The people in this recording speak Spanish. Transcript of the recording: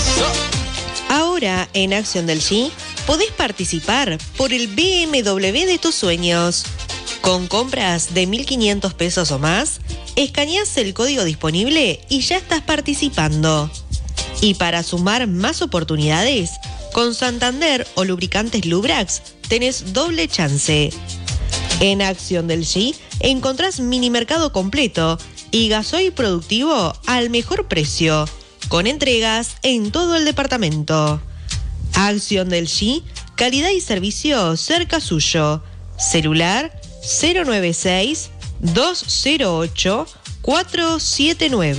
Ahora, en Acción del G, podés participar por el BMW de tus sueños. Con compras de 1.500 pesos o más, escaneás el código disponible y ya estás participando. Y para sumar más oportunidades, con Santander o Lubricantes Lubrax tenés doble chance. En Acción del G encontrás minimercado completo y gasoil productivo al mejor precio, con entregas en todo el departamento. Acción del G, calidad y servicio cerca suyo. Celular 096-208-479.